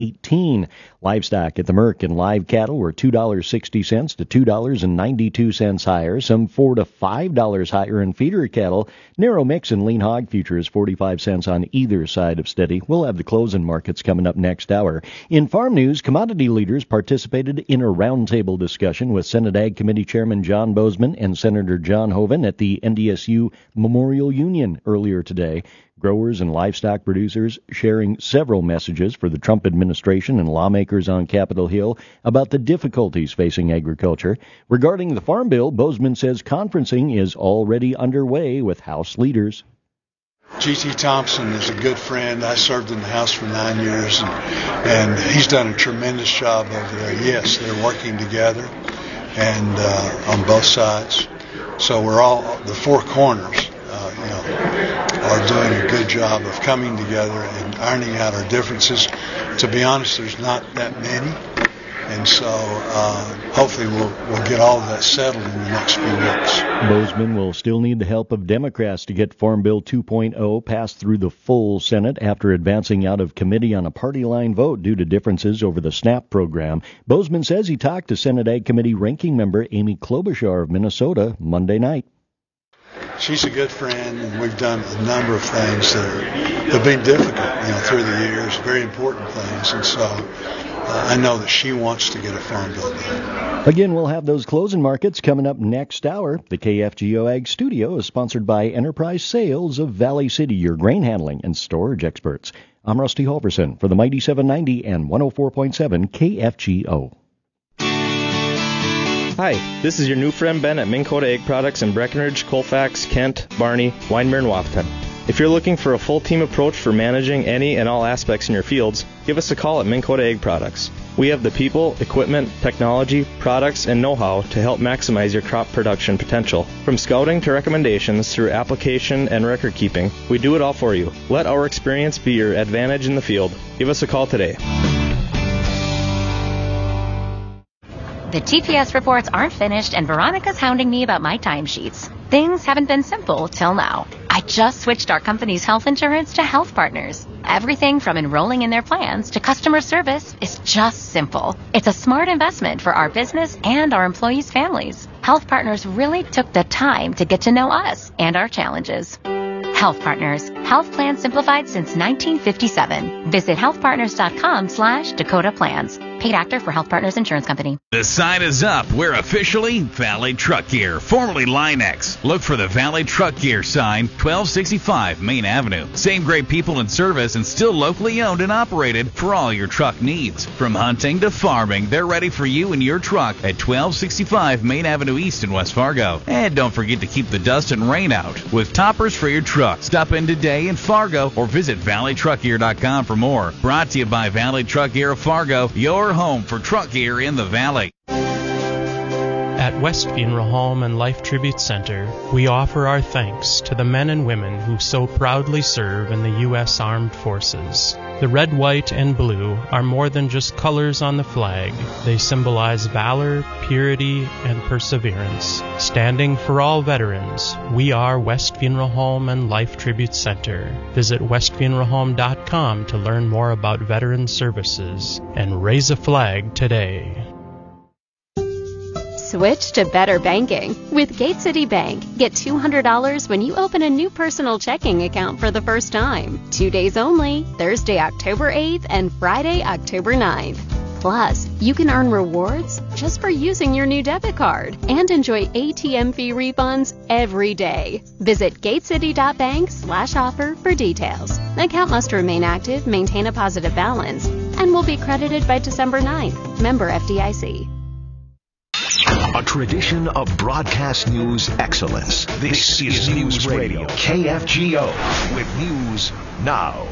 $1.18. Livestock at the Merc and live cattle were $2.60 to $2.92 higher, some $4 to $5 higher in feeder cattle. Narrow mix and lean hog futures 45 cents on either side of steady. We'll have the closing markets coming up next hour. In farm news, commodity leaders participated in a roundtable discussion with Senate Ag Committee Chairman John Boozman and Senator John Hoeven at the NDSU Memorial Union earlier today. Growers and livestock producers sharing several messages for the Trump administration and lawmakers on Capitol Hill about the difficulties facing agriculture. Regarding the Farm Bill, Boozman says conferencing is already underway with House leaders. G.T. Thompson is a good friend. I served in the House for 9 years, and he's done a tremendous job over there. Yes, they're working together and on both sides. So we're all, the four corners, are doing a good job of coming together and ironing out our differences. To be honest, there's not that many, and so hopefully we'll get all of that settled in the next few weeks. Boozman will still need the help of Democrats to get Farm Bill 2.0 passed through the full Senate after advancing out of committee on a party line vote due to differences over the SNAP program. Boozman says he talked to Senate Ag Committee ranking member Amy Klobuchar of Minnesota Monday night. She's a good friend, and we've done a number of things that have been difficult, through the years, very important things, and so I know that she wants to get a farm bill done. Again, we'll have those closing markets coming up next hour. The KFGO Ag Studio is sponsored by Enterprise Sales of Valley City, your grain handling and storage experts. I'm Rusty Halverson for the Mighty 790 and 104.7 KFGO. Hi, this is your new friend Ben at Minn Kota Egg Products in Breckenridge, Colfax, Kent, Barney, Winemere, and Wahpeton. If you're looking for a full team approach for managing any and all aspects in your fields, give us a call at Minn Kota Egg Products. We have the people, equipment, technology, products, and know-how to help maximize your crop production potential. From scouting to recommendations through application and record keeping, we do it all for you. Let our experience be your advantage in the field. Give us a call today. The TPS reports aren't finished, and Veronica's hounding me about my timesheets. Things haven't been simple till now. I just switched our company's health insurance to Health Partners. Everything from enrolling in their plans to customer service is just simple. It's a smart investment for our business and our employees' families. Health Partners really took the time to get to know us and our challenges. Health Partners. Health plans simplified since 1957. Visit healthpartners.com/Dakota Plans. Paid actor for Health Partners Insurance Company. The sign is up. We're officially Valley Truck Gear, formerly Linex. Look for the Valley Truck Gear sign, 1265 Main Avenue. Same great people in service and still locally owned and operated for all your truck needs. From hunting to farming, they're ready for you and your truck at 1265 Main Avenue East in West Fargo. And don't forget to keep the dust and rain out with toppers for your truck. Stop in today in Fargo or visit valleytruckgear.com for more. Brought to you by Valley Truck Gear of Fargo, your home for truck gear in the Valley. At West Funeral Home and Life Tribute Center, we offer our thanks to the men and women who so proudly serve in the U.S. Armed Forces. The red, white, and blue are more than just colors on the flag. They symbolize valor, purity, and perseverance. Standing for all veterans, we are West Funeral Home and Life Tribute Center. Visit westfuneralhome.com to learn more about veteran services and raise a flag today. Switch to better banking. With Gate City Bank, get $200 when you open a new personal checking account for the first time. 2 days only, Thursday, October 8th and Friday, October 9th. Plus, you can earn rewards just for using your new debit card and enjoy ATM fee refunds every day. Visit gatecity.bank/offer for details. Account must remain active, maintain a positive balance, and will be credited by December 9th. Member FDIC. A tradition of broadcast news excellence. This is News Radio, KFGO, with News Now.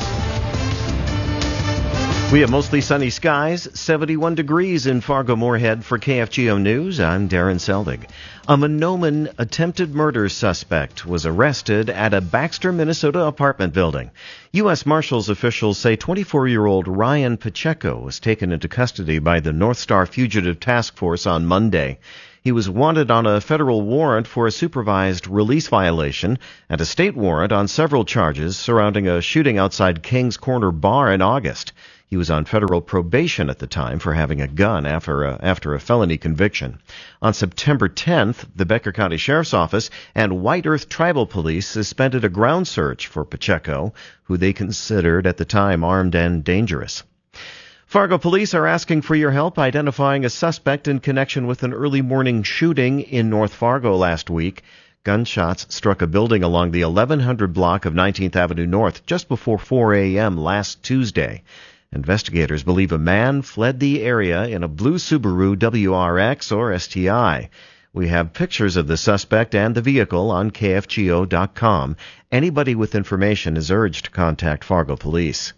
We have mostly sunny skies, 71 degrees in Fargo-Moorhead. For KFGO News, I'm Darren Seldig. A Mahnomen attempted murder suspect was arrested at a Baxter, Minnesota apartment building. U.S. Marshals officials say 24-year-old Ryan Pacheco was taken into custody by the North Star Fugitive Task Force on Monday. He was wanted on a federal warrant for a supervised release violation and a state warrant on several charges surrounding a shooting outside King's Corner Bar in August. He was on federal probation at the time for having a gun after a felony conviction. On September 10th, the Becker County Sheriff's Office and White Earth Tribal Police suspended a ground search for Pacheco, who they considered at the time armed and dangerous. Fargo police are asking for your help identifying a suspect in connection with an early morning shooting in North Fargo last week. Gunshots struck a building along the 1100 block of 19th Avenue North just before 4 a.m. last Tuesday. Investigators believe a man fled the area in a blue Subaru WRX or STI. We have pictures of the suspect and the vehicle on KFGO.com. Anybody with information is urged to contact Fargo police.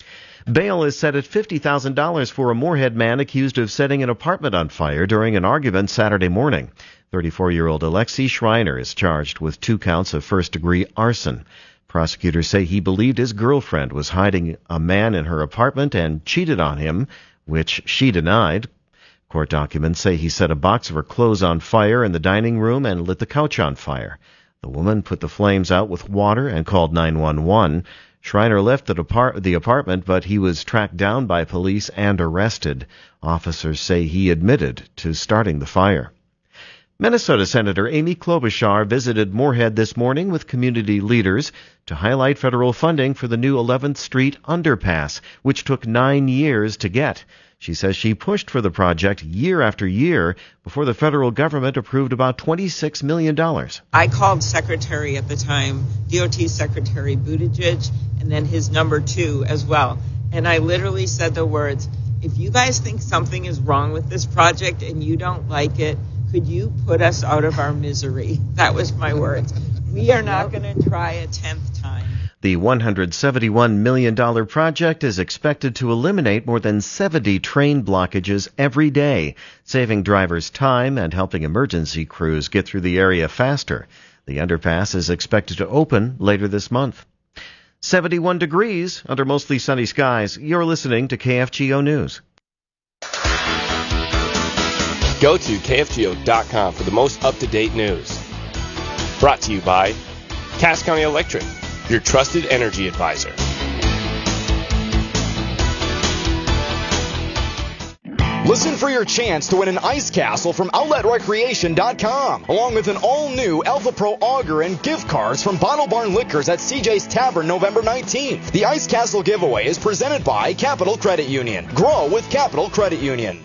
Bail is set at $50,000 for a Moorhead man accused of setting an apartment on fire during an argument Saturday morning. 34-year-old Alexei Schreiner is charged with 2 counts of first-degree arson. Prosecutors say he believed his girlfriend was hiding a man in her apartment and cheated on him, which she denied. Court documents say he set a box of her clothes on fire in the dining room and lit the couch on fire. The woman put the flames out with water and called 911. Schreiner left the apartment, but he was tracked down by police and arrested. Officers say he admitted to starting the fire. Minnesota Senator Amy Klobuchar visited Moorhead this morning with community leaders to highlight federal funding for the new 11th Street underpass, which took 9 years to get. She says she pushed for the project year after year before the federal government approved about $26 million. I called Secretary at the time, DOT Secretary Buttigieg, and then his number 2 as well. And I literally said the words, if you guys think something is wrong with this project and you don't like it, could you put us out of our misery? That was my words. We are not going to try a 10th time. The $171 million project is expected to eliminate more than 70 train blockages every day, saving drivers time and helping emergency crews get through the area faster. The underpass is expected to open later this month. 71 degrees under mostly sunny skies. You're listening to KFGO News. Go to KFGO.com for the most up-to-date news. Brought to you by Cass County Electric, your trusted energy advisor. Listen for your chance to win an ice castle from OutletRecreation.com, along with an all-new Alpha Pro auger and gift cards from Bottle Barn Liquors at CJ's Tavern November 19th. The ice castle giveaway is presented by Capital Credit Union. Grow with Capital Credit Union.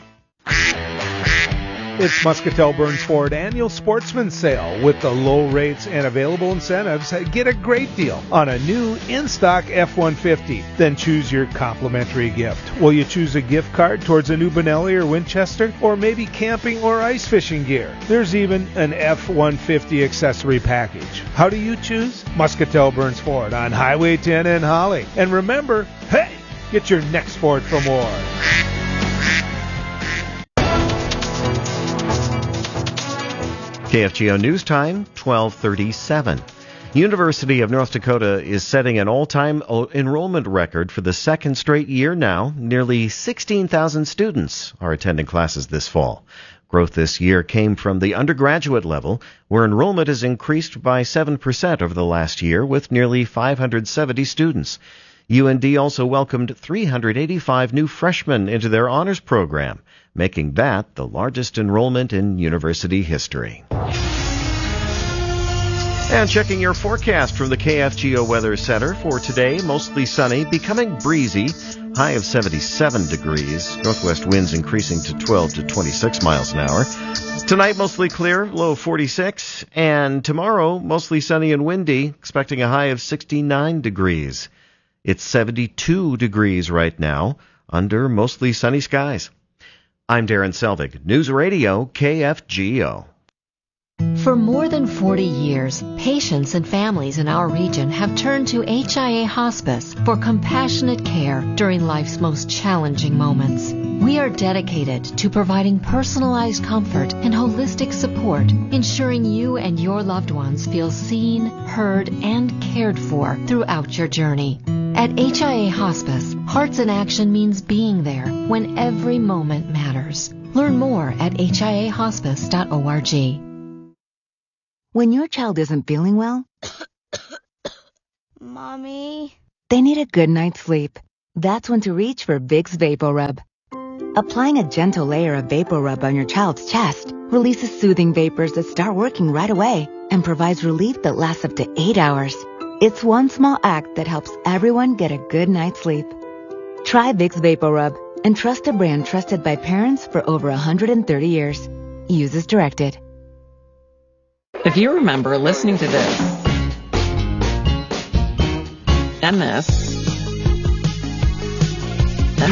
It's Muscatel Burns Ford Annual Sportsman Sale. With the low rates and available incentives, get a great deal on a new in-stock F-150. Then choose your complimentary gift. Will you choose a gift card towards a new Benelli or Winchester, or maybe camping or ice fishing gear? There's even an F-150 accessory package. How do you choose? Muscatel Burns Ford on Highway 10 in Holly. And remember, hey, get your next Ford for more. KFGO News Time, 12:37. University of North Dakota is setting an all-time enrollment record for the second straight year now. Nearly 16,000 students are attending classes this fall. Growth this year came from the undergraduate level, where enrollment has increased by 7% over the last year, with nearly 570 students. UND also welcomed 385 new freshmen into their honors program, making that the largest enrollment in university history. And checking your forecast from the KFGO Weather Center for today, mostly sunny, becoming breezy, high of 77 degrees, northwest winds increasing to 12 to 26 miles an hour. Tonight, mostly clear, low 46, and tomorrow, mostly sunny and windy, expecting a high of 69 degrees. It's 72 degrees right now, under mostly sunny skies. I'm Darren Selvig, News Radio KFGO. For more than 40 years, patients and families in our region have turned to HIA Hospice for compassionate care during life's most challenging moments. We are dedicated to providing personalized comfort and holistic support, ensuring you and your loved ones feel seen, heard, and cared for throughout your journey. At HIA Hospice, Hearts in Action means being there when every moment matters. Learn more at hiahospice.org. When your child isn't feeling well, Mommy, they need a good night's sleep. That's when to reach for Vicks VapoRub. Applying a gentle layer of VapoRub on your child's chest releases soothing vapors that start working right away and provides relief that lasts up to 8 hours. It's one small act that helps everyone get a good night's sleep. Try Vicks VapoRub and trust a brand trusted by parents for over 130 years. Use as directed. If you remember listening to this, and this, and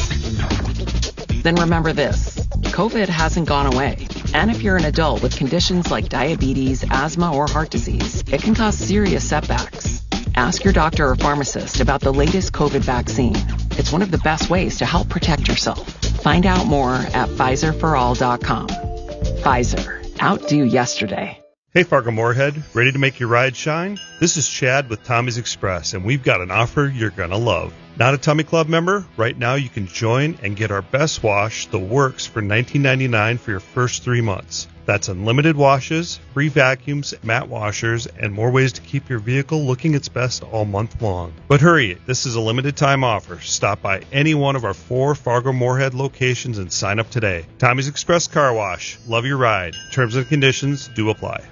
this, then remember this. COVID hasn't gone away. And if you're an adult with conditions like diabetes, asthma, or heart disease, it can cause serious setbacks. Ask your doctor or pharmacist about the latest COVID vaccine. It's one of the best ways to help protect yourself. Find out more at PfizerForAll.com. Pfizer. Outdo yesterday. Hey, Fargo-Moorhead, ready to make your ride shine? This is Chad with Tommy's Express, and we've got an offer you're going to love. Not a Tommy Club member? Right now you can join and get our best wash, The Works, for $19.99 for your first 3 months. That's unlimited washes, free vacuums, matte washers, and more ways to keep your vehicle looking its best all month long. But hurry, this is a limited time offer. Stop by any one of our 4 Fargo-Moorhead locations and sign up today. Tommy's Express Car Wash. Love your ride. Terms and conditions do apply.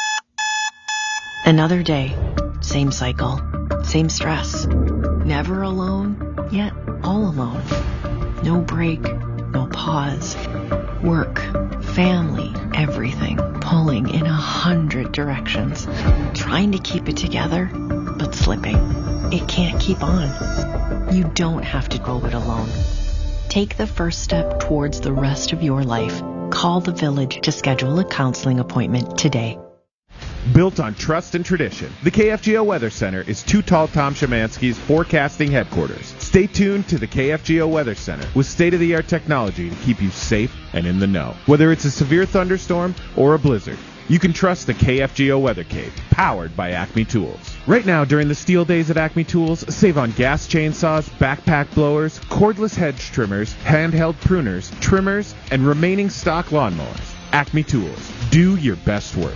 Another day, same cycle, same stress. Never alone, yet all alone. No break, no pause. Work, family, everything pulling in 100 directions. Trying to keep it together, but slipping. It can't keep on. You don't have to go it alone. Take the first step towards the rest of your life. Call the Village to schedule a counseling appointment today. Built on trust and tradition, the KFGO Weather Center is Too Tall Tom Szymanski's forecasting headquarters. Stay tuned to the KFGO Weather Center with state-of-the-art technology to keep you safe and in the know. Whether it's a severe thunderstorm or a blizzard, you can trust the KFGO Weather Cave, powered by Acme Tools. Right now, during the Steel Days at Acme Tools, save on gas chainsaws, backpack blowers, cordless hedge trimmers, handheld pruners, trimmers, and remaining stock lawnmowers. Acme Tools. Do your best work.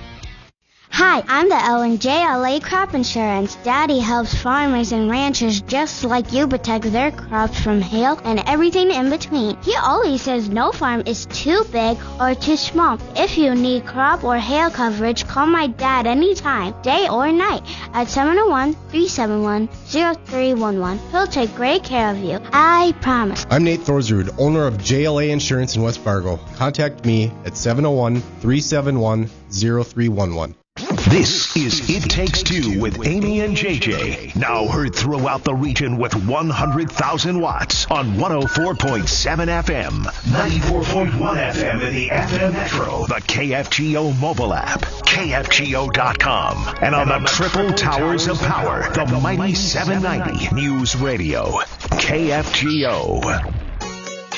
Hi, I'm the Ellen JLA Crop Insurance. Daddy helps farmers and ranchers just like you protect their crops from hail and everything in between. He always says no farm is too big or too small. If you need crop or hail coverage, call my dad anytime, day or night, at 701-371-0311. He'll take great care of you. I promise. I'm Nate Thorsrud, owner of JLA Insurance in West Fargo. Contact me at 701-371-0311. This is It Takes Two with Amy and JJ. Now heard throughout the region with 100,000 watts on 104.7 FM, 94.1 FM in the FM Metro, the KFGO mobile app, KFGO.com, and on the triple towers of power, the mighty 790 News Radio, KFGO.